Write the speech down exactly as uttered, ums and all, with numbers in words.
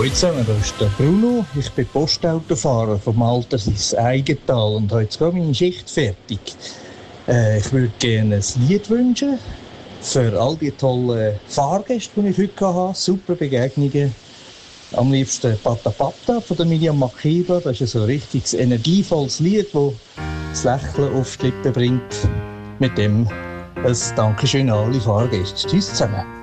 Hallo zusammen, das ist der Bruno. Ich bin Postautofahrer vom Altersis Eigental und habe jetzt gerade meine Schicht fertig. Äh, ich würde gerne ein Lied wünschen für all die tollen Fahrgäste, die ich heute hatte. Super Begegnungen. Am liebsten Pata Pata von der Miriam Makeba. Das ist ein so richtiges energievolles Lied, das das Lächeln auf die Lippen bringt. Mit dem ein Dankeschön an alle Fahrgäste. Tschüss zusammen.